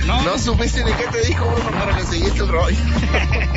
No supiste ni qué te dijo uno para que seguiste el rollo.